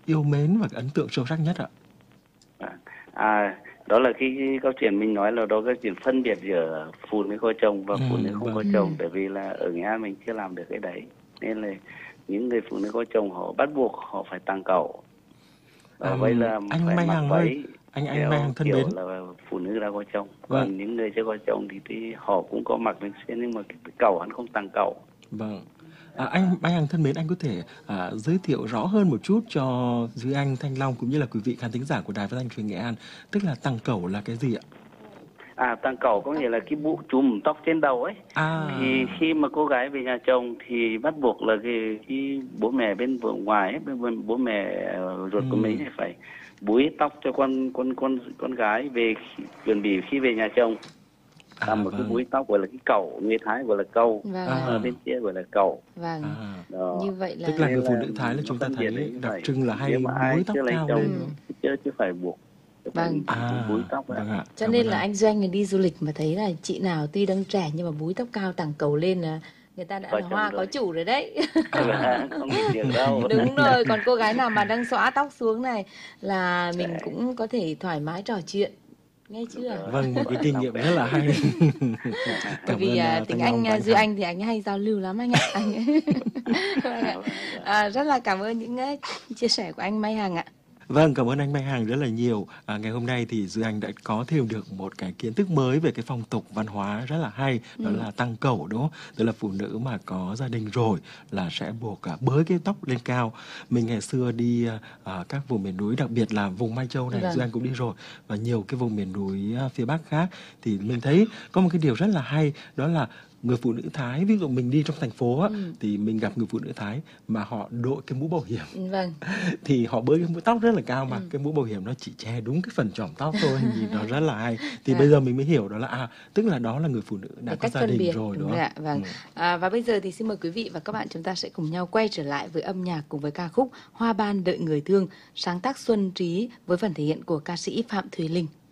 yêu mến và ấn tượng sâu sắc nhất ạ? Đó là cái câu chuyện mình nói là đó cái chuyện phân biệt giữa phụ nữ có chồng và phụ nữ không có chồng, tại vì là ở Nghệ An mình chưa làm được cái đấy, nên là những người phụ nữ có chồng họ bắt buộc họ phải tàng cẩu. Vậy là anh phải Mai mặc Hằng váy ơi, anh Mai Hằng thân kiểu mến. là phụ nữ đã có chồng. Còn những người chưa có chồng thì họ cũng có mặc thường xuyên, nhưng mà cái cẩu hắn không tàng cẩu. Vâng. Anh Mai Hằng thân mến, anh có thể giới thiệu rõ hơn một chút cho Duy Anh, Thanh Long cũng như là quý vị khán thính giả của Đài Phát thanh Truyền hình Nghệ An, tức là tàng cẩu là cái gì ạ? Tàng cẩu có nghĩa là cái mũ trùm tóc trên đầu ấy. Thì khi mà cô gái về nhà chồng thì bắt buộc là cái bố mẹ bên ngoài ấy, bên bố mẹ ruột của mình phải búi tóc cho con gái về chuẩn bị khi về nhà chồng. Làm một cái búi tóc gọi là cái cẩu, người Thái gọi là câu, ở bên kia gọi là cẩu. Như vậy là tức là người phụ nữ Thái là chúng ta thấy đặc trưng là hay búi tóc cao lên, chứ phải buộc. Búi tóc. Cho nên là anh Doanh đi du lịch mà thấy là chị nào tuy đang trẻ nhưng mà búi tóc cao tàng cẩu lên là người ta đã là hoa có chủ rồi đấy. Không nghĩ được đâu. Đúng rồi, còn cô gái nào mà đang xõa tóc xuống này là mình cũng có thể thoải mái trò chuyện, nghe chưa? Vâng, một cái kinh nghiệm rất là hay. Bởi vì tính anh Duy Anh thì anh hay giao lưu lắm anh ạ. Rất là cảm ơn những chia sẻ của anh Mai Hằng ạ. Vâng, cảm ơn anh Mai Hằng rất là nhiều. Ngày hôm nay thì Duy Anh đã có thêm được một cái kiến thức mới về cái phong tục văn hóa rất là hay, đó là tàng cẩu, đúng không? Tức là phụ nữ mà có gia đình rồi là sẽ buộc bới cái tóc lên cao. Mình ngày xưa đi các vùng miền núi, đặc biệt là vùng Mai Châu này, Duy Anh cũng đi rồi, và nhiều cái vùng miền núi phía Bắc khác, thì mình thấy có một cái điều rất là hay, đó là người phụ nữ Thái, ví dụ mình đi trong thành phố á, thì mình gặp người phụ nữ Thái mà họ đội cái mũ bảo hiểm, thì họ bới cái mũ tóc rất là cao, mà cái mũ bảo hiểm nó chỉ che đúng cái phần chỏm tóc thôi, nhìn nó rất là hay. Thì bây giờ mình mới hiểu đó là tức là đó là người phụ nữ đã có gia đình rồi, đúng không? Và bây giờ thì xin mời quý vị và các bạn, chúng ta sẽ cùng nhau quay trở lại với âm nhạc cùng với ca khúc Hoa Ban Đợi Người Thương, sáng tác Xuân Trí với phần thể hiện của ca sĩ Phạm Thùy Linh.